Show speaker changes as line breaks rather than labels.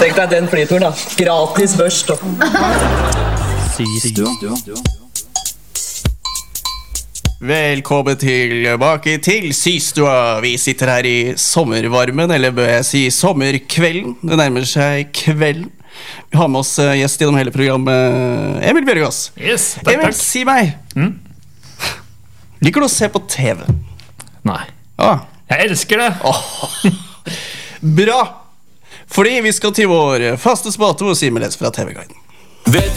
Tenk deg den flyturen da. Gratis børst.
Systua.
Velkommen tilbake til Systua. Vi sitter her i sommervarmen, eller bør jeg si sommerkvelden. Det nærmer seg kvelden. Vi har med oss gjest gjennom hele programmet, Emil Bjørgaas.
Yes, takk,
Emil,
takk.
si meg. Liker du å se på TV?
Nei.
Jeg
elsker det.
Bra! Fordi vi skal til vår faste spalte hvor Simen leser fra TV-guiden.